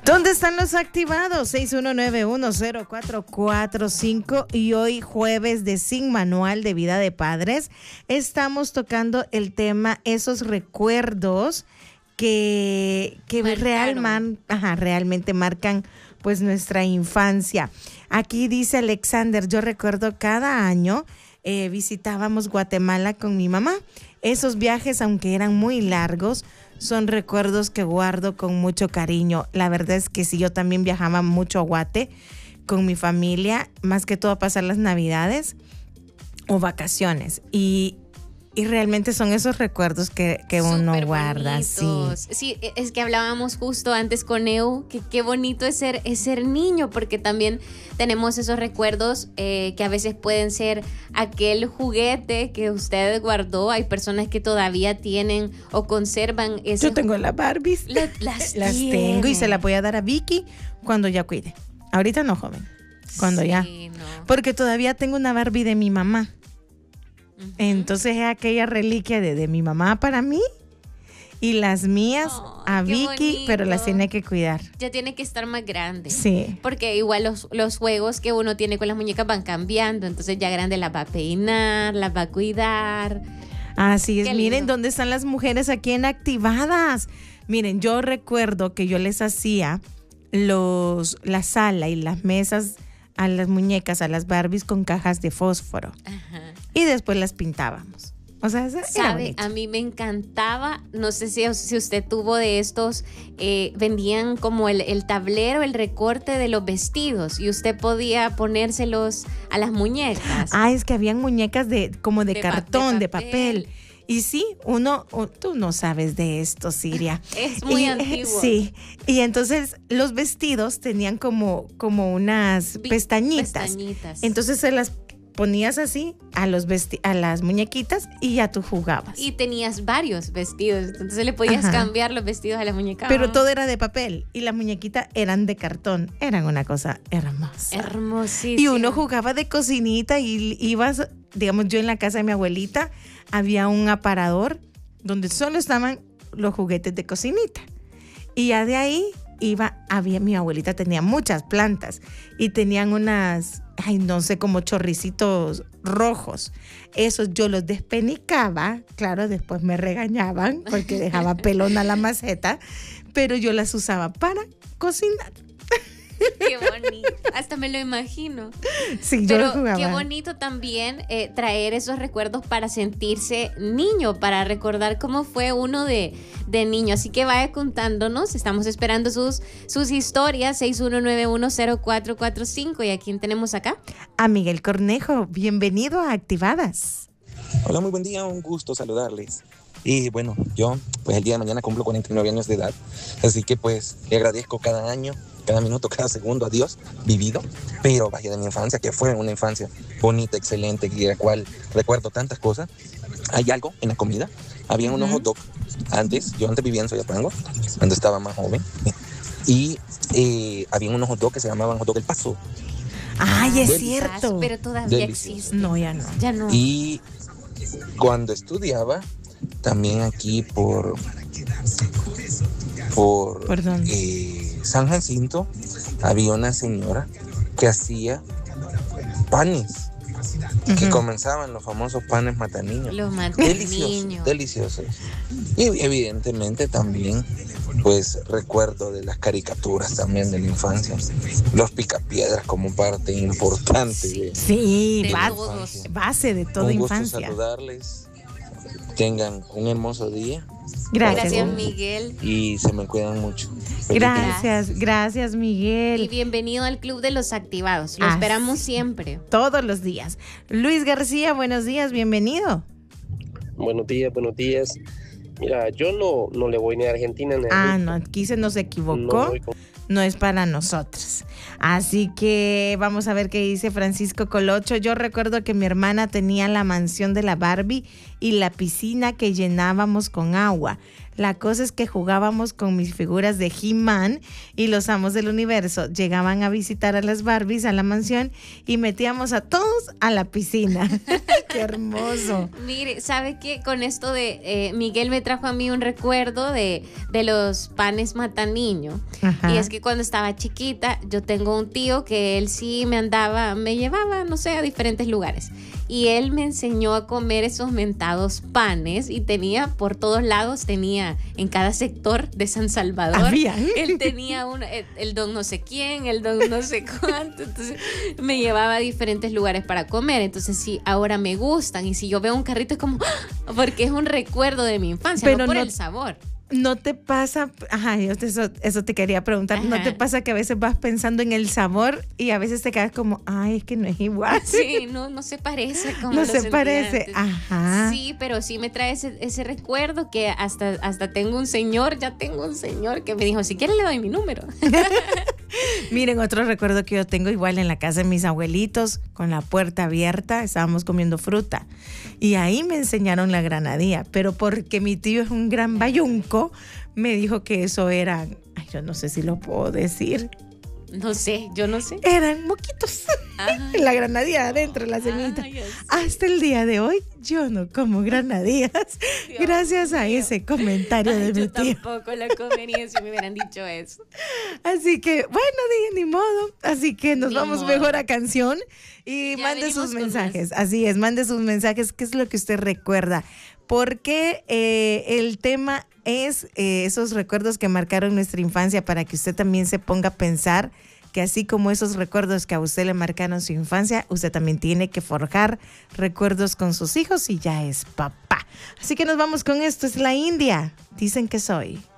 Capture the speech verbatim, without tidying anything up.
¿Dónde están los activados? seis uno nueve uno cero cuatro cuatro cinco y hoy jueves de Sin Manual de Vida de Padres estamos tocando el tema esos recuerdos que, que real man, ajá, realmente marcan pues nuestra infancia. Aquí dice Alexander, yo recuerdo cada año eh, visitábamos Guatemala con mi mamá. Esos viajes, aunque eran muy largos, son recuerdos que guardo con mucho cariño. La verdad es que sí, yo también viajaba mucho a Guate con mi familia, más que todo a pasar las Navidades o vacaciones. Y, y realmente son esos recuerdos que, que uno guarda. Sí. Sí, es que hablábamos justo antes con Eu, que qué bonito es ser, es ser niño, porque también tenemos esos recuerdos eh, que a veces pueden ser aquel juguete que usted guardó. Hay personas que todavía tienen o conservan ese. Yo tengo las Barbies. La, las las tengo y se las voy a dar a Vicky cuando ya cuide. Ahorita no, joven. Cuando sí, ya. No. Porque todavía tengo una Barbie de mi mamá. Uh-huh. Entonces es aquella reliquia de, de mi mamá para mí. Y las mías oh, a Vicky, bonito. Pero las tiene que cuidar. Ya tiene que estar más grande. Sí. Porque igual los, los juegos que uno tiene con las muñecas van cambiando. Entonces ya grande las va a peinar, las va a cuidar. Así es. Miren dónde están las mujeres aquí en Activadas. Miren, yo recuerdo que yo les hacía los, la sala y las mesas a las muñecas, a las Barbies con cajas de fósforo. Ajá. Y después las pintábamos. O sea, ¿sabe? A mí me encantaba, no sé si, si usted tuvo de estos, eh, vendían como el, el tablero, el recorte de los vestidos y usted podía ponérselos a las muñecas. Ah, es que habían muñecas de como de, de cartón, pa- de, papel. de papel. Y sí, uno, oh, tú no sabes de esto, Siria. Es muy y, antiguo. Sí, y entonces los vestidos tenían como, como unas pestañitas. pestañitas. Entonces se las ponías así a los vesti- a las muñequitas y ya tú jugabas. Y tenías varios vestidos, entonces le podías Ajá. cambiar los vestidos a la muñeca. Pero todo era de papel y las muñequitas eran de cartón. Eran una cosa hermosa. Hermosísima. Y uno jugaba de cocinita y ibas, digamos, yo en la casa de mi abuelita había un aparador donde solo estaban los juguetes de cocinita. Y ya de ahí iba, había, mi abuelita tenía muchas plantas y tenían unas, ay, no sé, como chorricitos rojos. Esos yo los despenicaba, claro, después me regañaban porque dejaba pelona la maceta, pero yo las usaba para cocinar. Qué bonito, hasta me lo imagino. Sí, yo Pero jugaba. Qué bonito también eh, traer esos recuerdos para sentirse niño, para recordar cómo fue uno de, de niño. Así que vaya contándonos, estamos esperando sus, sus historias, seis uno nueve uno cero cuatro cuatro cinco. ¿Y a quién tenemos acá? A Miguel Cornejo, bienvenido a Activadas. Hola, muy buen día, un gusto saludarles. Y bueno, yo pues el día de mañana cumplo cuarenta y nueve años de edad, así que pues le agradezco cada año, cada minuto, cada segundo a Dios vivido, pero vaya de mi infancia, que fue una infancia bonita, excelente, y de la cual recuerdo tantas cosas. Hay algo en la comida, había unos uh-huh. hot dogs, antes, yo antes vivía en Soyapango, cuando estaba más joven, y eh, había unos hot dogs que se llamaban hot dog El Paso. Ay, es Delicioso. Cierto. Pero todavía Delicioso. existe. No, ya no. Ya no. Y cuando estudiaba, también aquí por, por eh, San Jacinto, había una señora que hacía panes, uh-huh. que comenzaban los famosos panes mataniños. Los mataniños. Deliciosos, deliciosos. Y evidentemente también, pues, recuerdo de las caricaturas también de la infancia. Los picapiedras como parte importante. Sí, de, sí de base, base de toda Un infancia. gusto saludarles. Tengan un hermoso día. Gracias. Gracias, Miguel. Y se me cuidan mucho. Gracias, gracias, Miguel. Y bienvenido al Club de los Activados. Lo Así, esperamos siempre. Todos los días. Luis García, buenos días, bienvenido. Buenos días, buenos días. Mira, yo no, no le voy ni a Argentina ni a Ah, México. no, aquí se nos equivocó. No, con... no es para nosotros. Así que vamos a ver qué dice Francisco Colocho. Yo recuerdo que mi hermana tenía la mansión de la Barbie y la piscina que llenábamos con agua. La cosa es que jugábamos con mis figuras de He-Man y los amos del universo. Llegaban a visitar a las Barbies a la mansión y metíamos a todos a la piscina. ¡Qué hermoso! Mire, ¿sabe qué? Con esto de eh, Miguel me trajo a mí un recuerdo de, de los panes mataniño. Ajá. Y es que cuando estaba chiquita, yo tengo un tío que él sí me andaba, me llevaba, no sé, a diferentes lugares. Y él me enseñó a comer esos mentados panes y tenía por todos lados, tenía en cada sector de San Salvador. ¿Había? Él tenía un, el, el don no sé quién, el don no sé cuánto. Entonces me llevaba a diferentes lugares para comer. Entonces sí, ahora me gustan. Y si yo veo un carrito es como, ¡ah! Porque es un recuerdo de mi infancia, pero no por no, el sabor. ¿No te pasa? Ajá, eso, eso te quería preguntar. Ajá. ¿No te pasa que a veces vas pensando en el sabor y a veces te quedas como, ay, es que no es igual? Sí, no, no se parece como No lo se parece, antes. Ajá. Sí, pero sí me trae ese, ese recuerdo que hasta, hasta tengo un señor, ya tengo un señor que me dijo, si quieres le doy mi número. Miren, otro recuerdo que yo tengo igual en la casa de mis abuelitos, con la puerta abierta, estábamos comiendo fruta y ahí me enseñaron la granadilla, pero porque mi tío es un gran bayunco, me dijo que eso eran, ay, yo no sé si lo puedo decir. No sé, yo no sé. Eran moquitos. Ay. La granadilla adentro, la semita. Ay, hasta el día de hoy yo no como granadillas. Dios gracias mío. A ese comentario Ay, de mi tío. Yo tampoco la comería si me hubieran dicho eso. Así que, bueno, dije, ni modo. Así que nos ni vamos modo. mejor a canción y ya mande sus mensajes. Más. Así es, mande sus mensajes. ¿Qué es lo que usted recuerda? Porque eh, el tema es eh, esos recuerdos que marcaron nuestra infancia, para que usted también se ponga a pensar que así como esos recuerdos que a usted le marcaron su infancia, usted también tiene que forjar recuerdos con sus hijos y ya es papá. Así que nos vamos con esto, es la India. Dicen que soy.